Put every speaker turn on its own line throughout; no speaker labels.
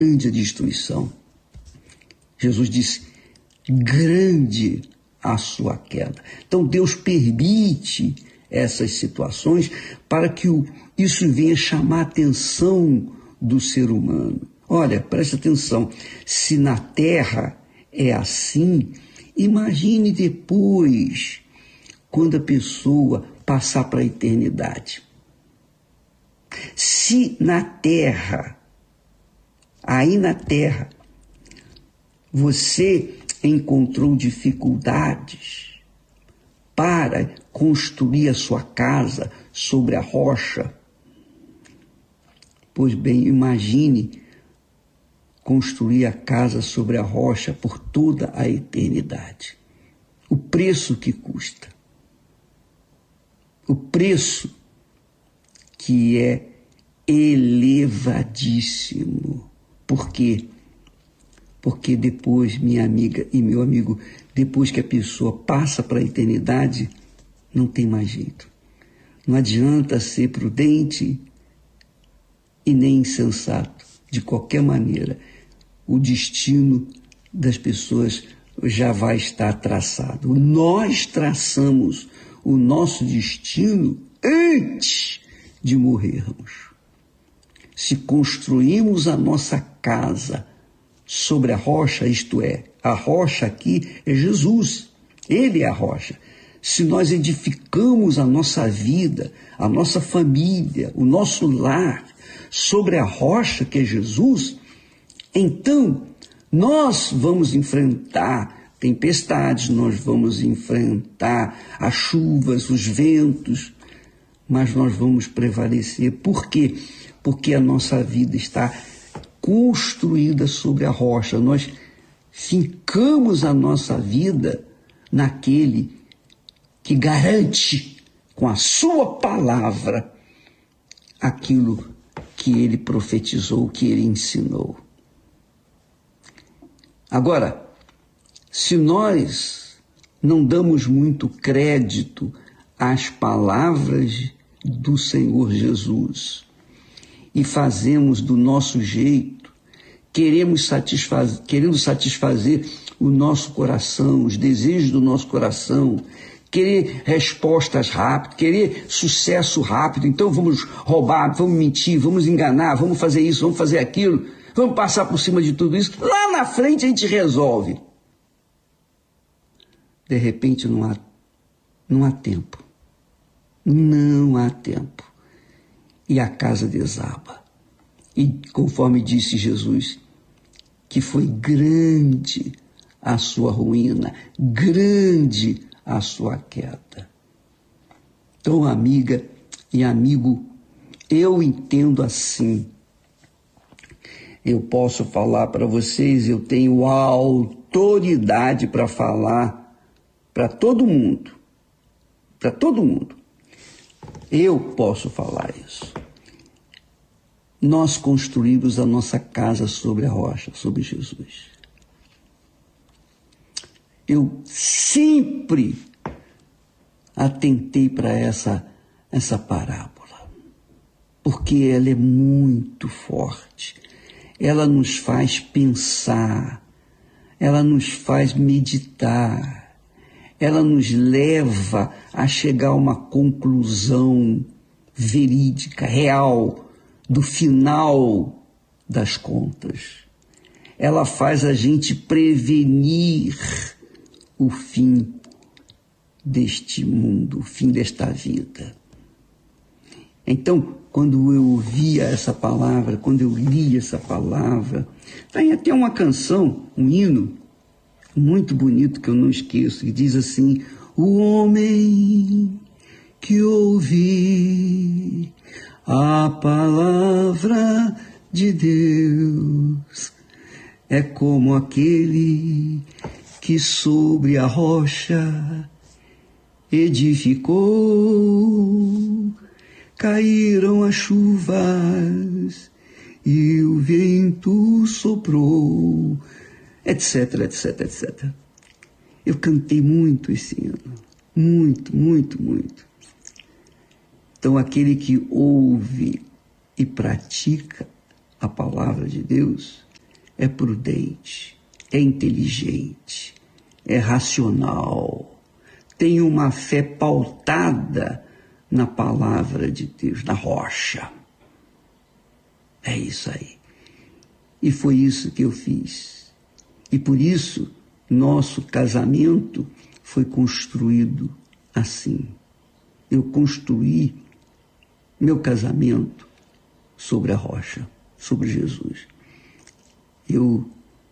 grande a destruição. Jesus disse, grande a sua queda. Então Deus permite essas situações para que isso venha chamar a atenção do ser humano. Olha, presta atenção, se na terra é assim, imagine depois, quando a pessoa passar para a eternidade. Se na terra, aí na terra, você encontrou dificuldades para construir a sua casa sobre a rocha, pois bem, imagine construir a casa sobre a rocha por toda a eternidade. O preço que custa. O preço que é elevadíssimo. Por quê? Porque depois, minha amiga e meu amigo, depois que a pessoa passa para a eternidade, não tem mais jeito. Não adianta ser prudente e nem insensato. De qualquer maneira, o destino das pessoas já vai estar traçado. Nós traçamos o nosso destino antes de morrermos. Se construímos a nossa casa sobre a rocha, isto é, a rocha aqui é Jesus, Ele é a rocha. Se nós edificamos a nossa vida, a nossa família, o nosso lar sobre a rocha que é Jesus, então nós vamos enfrentar tempestades, nós vamos enfrentar as chuvas, os ventos, mas nós vamos prevalecer. Por quê? Porque a nossa vida está construída sobre a rocha. Nós fincamos a nossa vida naquele que garante com a sua palavra aquilo que ele profetizou, que ele ensinou. Agora, se nós não damos muito crédito às palavras do Senhor Jesus e fazemos do nosso jeito, querendo satisfazer o nosso coração, os desejos do nosso coração, querer respostas rápidas, querer sucesso rápido, então vamos roubar, vamos mentir, vamos enganar, vamos fazer isso, vamos fazer aquilo, vamos passar por cima de tudo isso, lá na frente a gente resolve. De repente não há tempo. Não há tempo. E a casa desaba. E conforme disse Jesus, que foi grande a sua ruína, grande a sua queda. Então, amiga e amigo, eu entendo assim. Eu posso falar para vocês, eu tenho autoridade para falar para todo mundo. Para todo mundo. Eu posso falar isso. Nós construímos a nossa casa sobre a rocha, sobre Jesus. Eu sempre atentei para essa parábola, porque ela é muito forte. Ela nos faz pensar, ela nos faz meditar, ela nos leva a chegar a uma conclusão verídica, real, do final das contas. Ela faz a gente prevenir o fim deste mundo, o fim desta vida. Então, quando eu ouvia essa palavra, quando eu li essa palavra, tem até uma canção, um hino, muito bonito que eu não esqueço, que diz assim: o homem que ouve a palavra de Deus é como aquele que sobre a rocha edificou, caíram as chuvas e o vento soprou, etc, etc, etc. Eu cantei muito esse hino, muito, muito, muito. Então, aquele que ouve e pratica a palavra de Deus é prudente, é inteligente, é racional, tem uma fé pautada na palavra de Deus, na rocha. É isso aí. E foi isso que eu fiz. E por isso, nosso casamento foi construído assim. Eu construí meu casamento sobre a rocha, sobre Jesus. Eu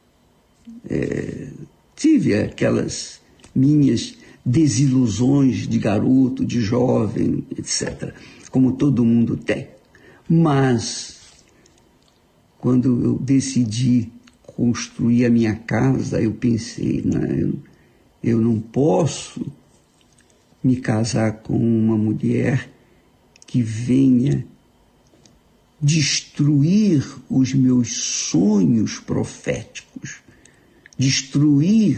tive aquelas minhas desilusões de garoto, de jovem, etc., como todo mundo tem. Mas, quando eu decidi construir a minha casa, eu pensei, eu não posso me casar com uma mulher que venha destruir os meus sonhos proféticos, destruir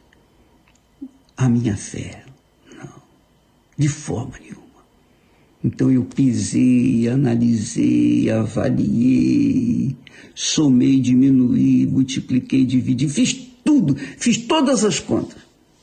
a minha fé. Não, de forma nenhuma. Então eu pesei, analisei, avaliei, somei, diminuí, multipliquei, dividi, fiz tudo, fiz todas as contas.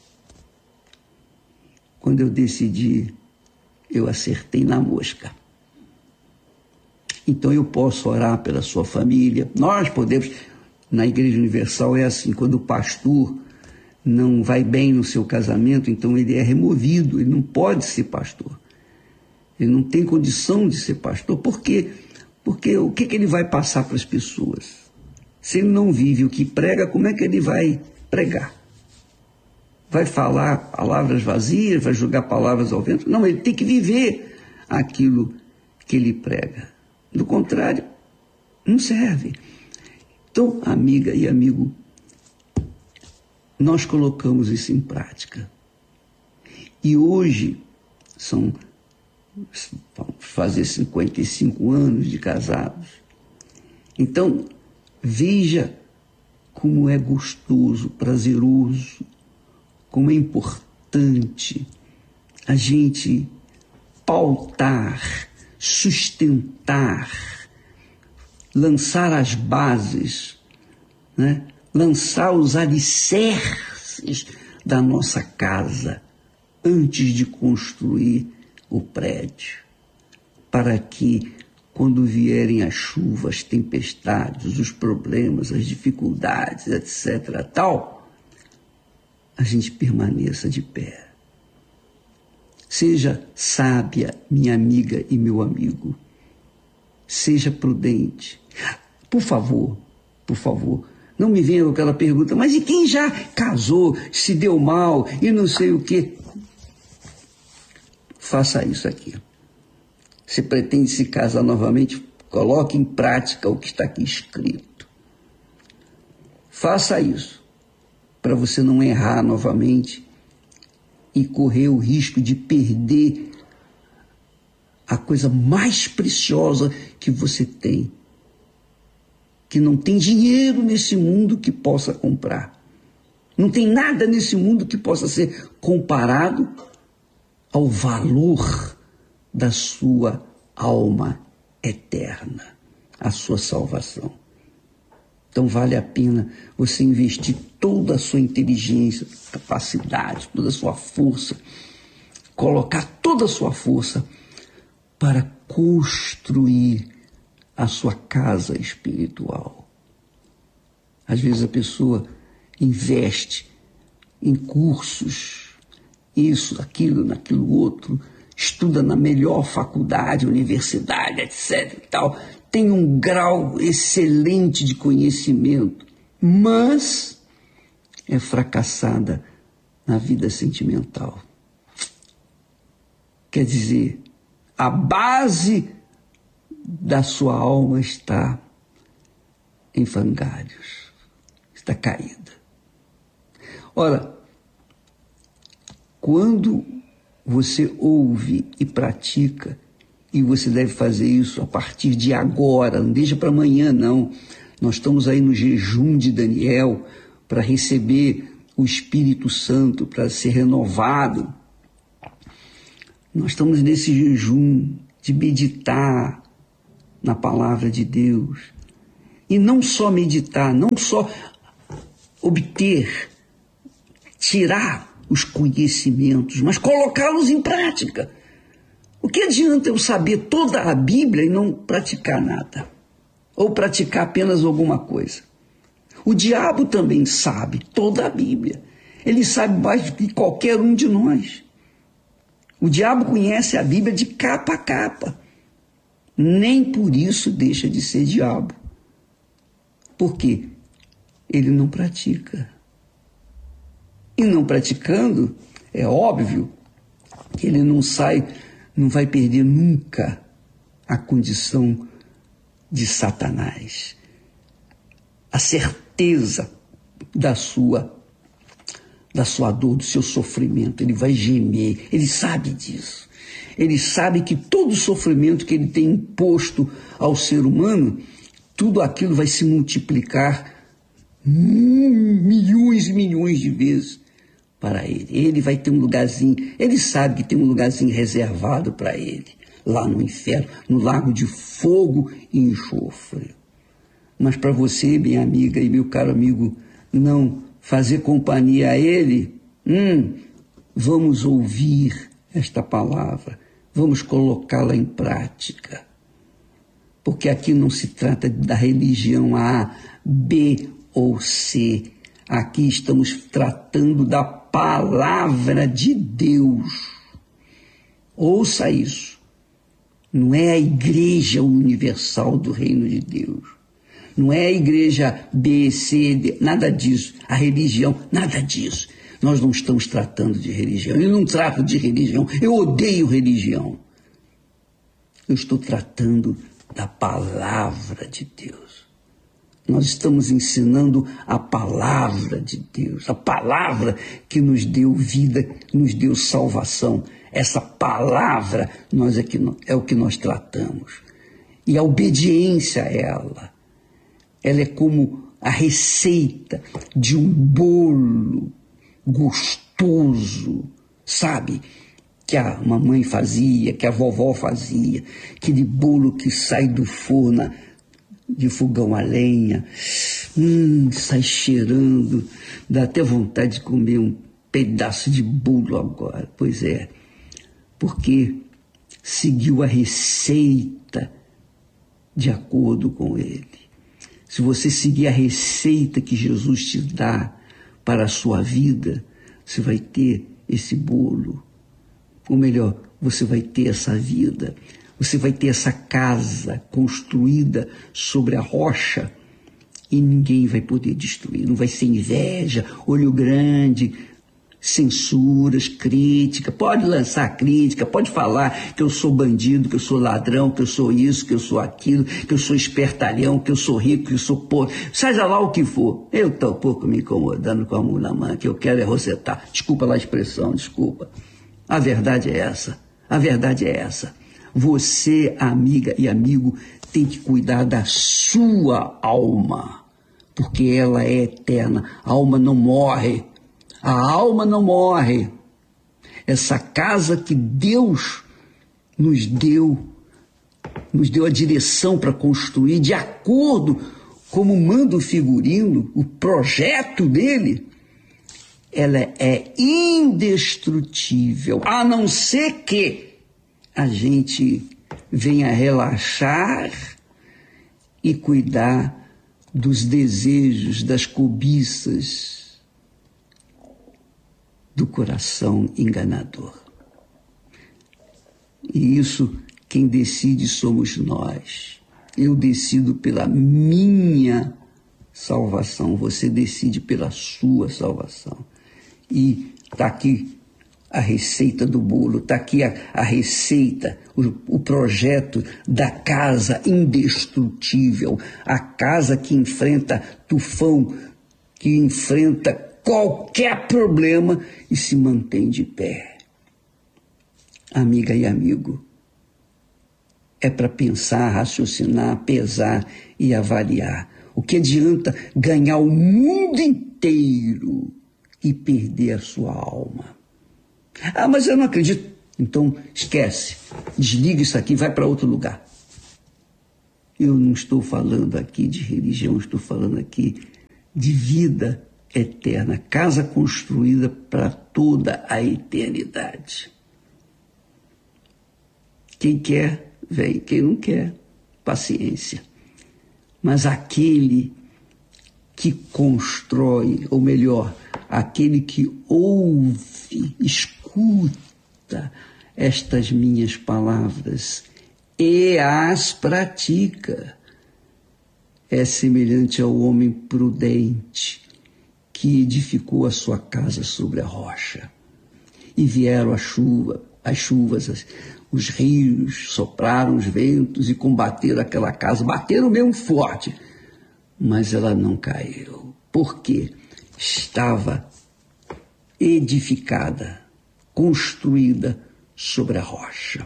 Quando eu decidi, eu acertei na mosca. Então eu posso orar pela sua família, nós podemos, na Igreja Universal é assim, quando o pastor não vai bem no seu casamento, então ele é removido, ele não pode ser pastor. Ele não tem condição de ser pastor. Por quê? Porque o que ele vai passar para as pessoas? Se ele não vive o que prega, como é que ele vai pregar? Vai falar palavras vazias, vai jogar palavras ao vento? Não, ele tem que viver aquilo que ele prega. Do contrário, não serve. Então, amiga e amigo, nós colocamos isso em prática. E hoje, vamos fazer 55 anos de casados. Então, veja como é gostoso, prazeroso, como é importante a gente pautar, sustentar, lançar as bases, né? Lançar os alicerces da nossa casa antes de construir o prédio, para que, quando vierem as chuvas, as tempestades, os problemas, as dificuldades, etc., a gente permaneça de pé. Seja sábia, minha amiga e meu amigo. Seja prudente. Por favor, não me venha com aquela pergunta, mas e quem já casou, se deu mal e não sei o quê? Faça isso aqui. Se pretende se casar novamente, coloque em prática o que está aqui escrito. Faça isso, para você não errar novamente e correr o risco de perder a coisa mais preciosa que você tem, que não tem dinheiro nesse mundo que possa comprar. Não tem nada nesse mundo que possa ser comparado ao valor da sua alma eterna, a sua salvação. Então vale a pena você investir toda a sua inteligência, capacidade, toda a sua força, colocar toda a sua força para construir a sua casa espiritual. Às vezes a pessoa investe em cursos, isso, aquilo, naquilo outro, estuda na melhor faculdade, universidade, etc. e tal, tem um grau excelente de conhecimento, mas é fracassada na vida sentimental. Quer dizer, a base da sua alma está em frangalhos, está caída. Ora, quando você ouve e pratica, e você deve fazer isso a partir de agora, não deixa para amanhã, não. Nós estamos aí no jejum de Daniel para receber o Espírito Santo, para ser renovado. Nós estamos nesse jejum de meditar na palavra de Deus. E não só meditar, não só obter, tirar os conhecimentos, mas colocá-los em prática. O que adianta eu saber toda a Bíblia e não praticar nada? Ou praticar apenas alguma coisa? O diabo também sabe toda a Bíblia. Ele sabe mais do que qualquer um de nós. O diabo conhece a Bíblia de capa a capa. Nem por isso deixa de ser diabo. Por quê? Ele não pratica. E não praticando, é óbvio que ele não vai perder nunca a condição de Satanás. A certeza da sua dor, do seu sofrimento. Ele vai gemer, ele sabe disso. Ele sabe que todo o sofrimento que ele tem imposto ao ser humano, tudo aquilo vai se multiplicar milhões e milhões de vezes para ele. Ele vai ter um lugarzinho, ele sabe que tem um lugarzinho reservado para ele, lá no inferno, no lago de fogo e enxofre. Mas para você, minha amiga e meu caro amigo, não fazer companhia a ele, vamos ouvir esta palavra, vamos colocá-la em prática. Porque aqui não se trata da religião A, B ou C. Aqui estamos tratando da palavra de Deus. Ouça isso. Não é a igreja universal do reino de Deus. Não é a igreja B, C, D, nada disso. A religião, nada disso. Nós não estamos tratando de religião. Eu não trato de religião. Eu odeio religião. Eu estou tratando da palavra de Deus. Nós estamos ensinando a palavra de Deus. A palavra que nos deu vida, nos deu salvação. Essa palavra é o que nós tratamos. E a obediência a ela é como a receita de um bolo gostoso, sabe? Que a mamãe fazia, que a vovó fazia. Aquele bolo que sai do forno de fogão a lenha. Sai cheirando. Dá até vontade de comer um pedaço de bolo agora. Pois é, porque seguiu a receita de acordo com ele. Se você seguir a receita que Jesus te dá para a sua vida, você vai ter esse bolo. Ou melhor, você vai ter essa vida. Você vai ter essa casa construída sobre a rocha e ninguém vai poder destruir. Não vai ser inveja, olho grande, censuras, crítica. Pode lançar crítica, pode falar que eu sou bandido, que eu sou ladrão, que eu sou isso, que eu sou aquilo, que eu sou espertalhão, que eu sou rico, que eu sou pobre. Seja lá o que for. Eu estou um pouco me incomodando com a mão na mão, que eu quero é rosetar. Desculpa lá a expressão, desculpa. A verdade é essa. A verdade é essa. Você, amiga e amigo, tem que cuidar da sua alma, porque ela é eterna. A alma não morre. A alma não morre. Essa casa que Deus nos deu a direção para construir, de acordo como manda o figurino, o projeto dele, ela é indestrutível, a não ser que a gente venha relaxar e cuidar dos desejos, das cobiças do coração enganador. E isso, quem decide somos nós. Eu decido pela minha salvação, você decide pela sua salvação. E está aqui a receita do bolo, está aqui a receita, o projeto da casa indestrutível, a casa que enfrenta tufão, que enfrenta qualquer problema e se mantém de pé. Amiga e amigo, é para pensar, raciocinar, pesar e avaliar. O que adianta ganhar o mundo inteiro e perder a sua alma? Ah, mas eu não acredito. Então esquece, desliga isso aqui, vai para outro lugar. Eu não estou falando aqui de religião, estou falando aqui de vida eterna, casa construída para toda a eternidade. Quem quer, vem. Quem não quer, paciência. Mas aquele que constrói, ou melhor, aquele que ouve, escuta estas minhas palavras e as pratica, é semelhante ao homem prudente que edificou a sua casa sobre a rocha. E vieram as chuvas, os rios, sopraram os ventos e combateram aquela casa, bateram mesmo forte, mas ela não caiu, porque estava edificada, construída sobre a rocha.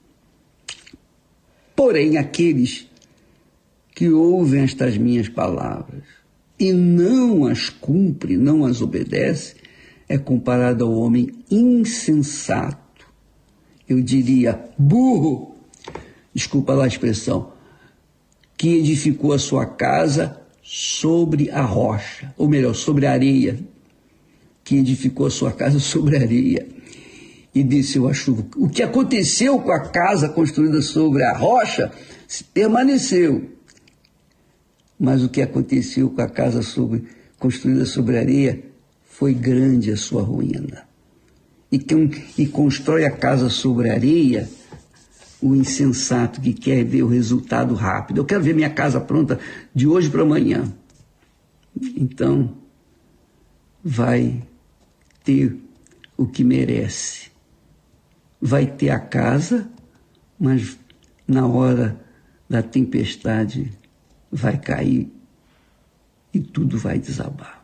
Porém, aqueles que ouvem estas minhas palavras e não as cumpre, não as obedece, é comparado ao homem insensato. Eu diria burro, desculpa lá a expressão, que edificou a sua casa sobre a rocha, ou melhor, sobre a areia, que edificou a sua casa sobre a areia e desceu a chuva. O que aconteceu com a casa construída sobre a rocha permaneceu. Mas o que aconteceu com a casa construída sobre a areia foi grande a sua ruína. E quem constrói a casa sobre a areia, o insensato que quer ver o resultado rápido. Eu quero ver minha casa pronta de hoje para amanhã. Então, vai ter o que merece. Vai ter a casa, mas na hora da tempestade vai cair e tudo vai desabar.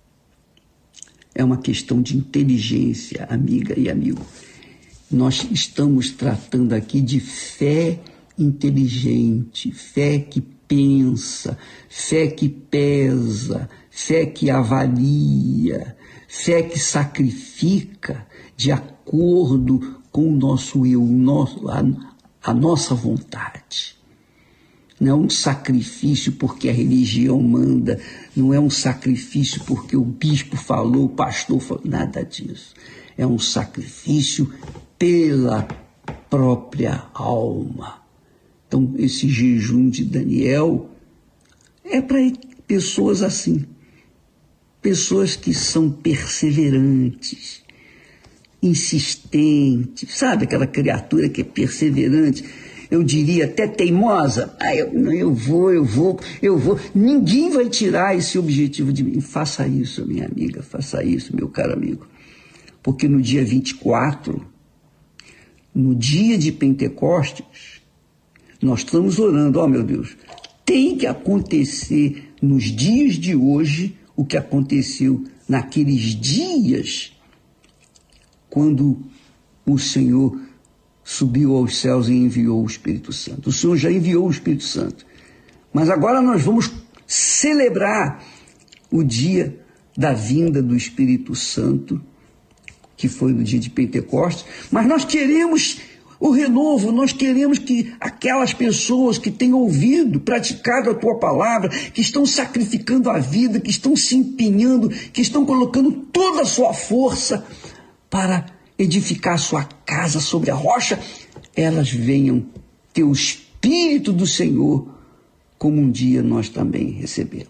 É uma questão de inteligência, amiga e amigo. Nós estamos tratando aqui de fé inteligente, fé que pensa, fé que pesa, fé que avalia, fé que sacrifica de acordo com o nosso eu, a nossa vontade. Não é um sacrifício porque a religião manda, não é um sacrifício porque o bispo falou, o pastor falou, nada disso. É um sacrifício pela própria alma. Então, esse jejum de Daniel é para pessoas assim, pessoas que são perseverantes, insistentes, sabe aquela criatura que é perseverante, eu diria até teimosa, eu vou, ninguém vai tirar esse objetivo de mim. Faça isso, minha amiga, faça isso, meu caro amigo, porque no dia 24, no dia de Pentecostes, nós estamos orando, meu Deus, tem que acontecer nos dias de hoje o que aconteceu naqueles dias quando o Senhor subiu aos céus e enviou o Espírito Santo. O Senhor já enviou o Espírito Santo. Mas agora nós vamos celebrar o dia da vinda do Espírito Santo, que foi no dia de Pentecostes, mas nós queremos o renovo, nós queremos que aquelas pessoas que têm ouvido, praticado a tua palavra, que estão sacrificando a vida, que estão se empenhando, que estão colocando toda a sua força para edificar a sua casa sobre a rocha, elas venham ter o Espírito do Senhor, como um dia nós também recebemos.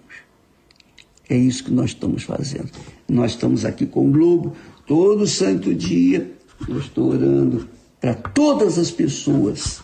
É isso que nós estamos fazendo. Nós estamos aqui com o Globo, todo santo dia, eu estou orando para todas as pessoas,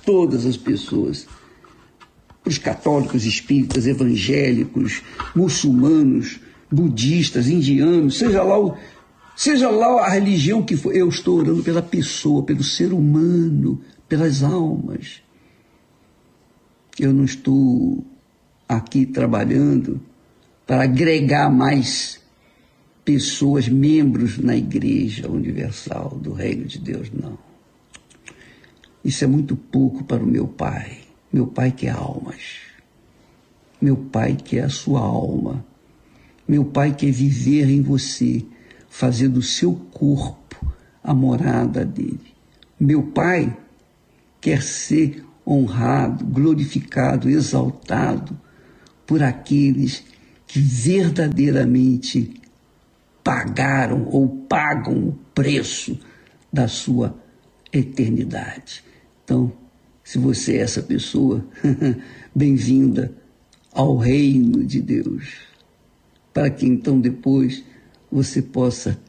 os católicos, espíritas, evangélicos, muçulmanos, budistas, indianos, seja lá a religião que for, eu estou orando pela pessoa, pelo ser humano, pelas almas. Eu não estou aqui trabalhando para agregar mais pessoas, membros na Igreja Universal do Reino de Deus, não. Isso é muito pouco para o meu Pai quer almas, meu Pai quer a sua alma, meu Pai quer viver em você, fazer do seu corpo a morada dele. Meu Pai quer ser honrado, glorificado, exaltado por aqueles que verdadeiramente pagaram ou pagam o preço da sua eternidade. Então, se você é essa pessoa, bem-vinda ao reino de Deus, para que então depois você possa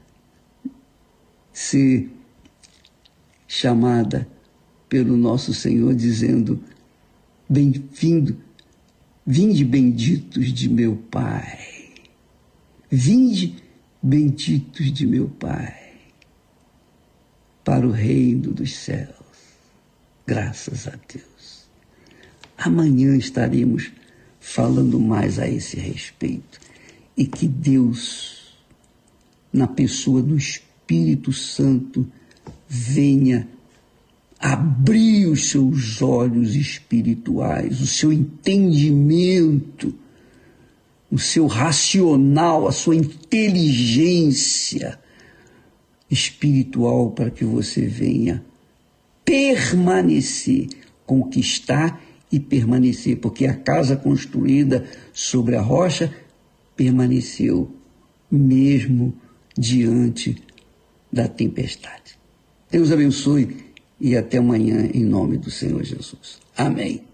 ser chamada pelo nosso Senhor dizendo: bem-vindo, vinde benditos de meu Pai, vinde benditos de meu Pai, para o reino dos céus. Graças a Deus. Amanhã estaremos falando mais a esse respeito. E que Deus, na pessoa do Espírito Santo, venha abrir os seus olhos espirituais, o seu entendimento, o seu racional, a sua inteligência espiritual, para que você venha permanecer, conquistar e permanecer, porque a casa construída sobre a rocha permaneceu mesmo diante da tempestade. Deus abençoe e até amanhã em nome do Senhor Jesus. Amém.